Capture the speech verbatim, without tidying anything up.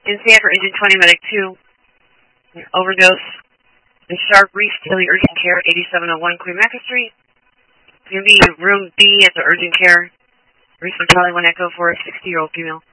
In Sanford, Engine twenty, Medic two. Overdose. The Sharp Reef Daily Urgent Care, eighty-seven oh one Cuyamaca Street. It's going to be room B at the Urgent Care. Reef Charlie one Echo for a sixty-year-old female.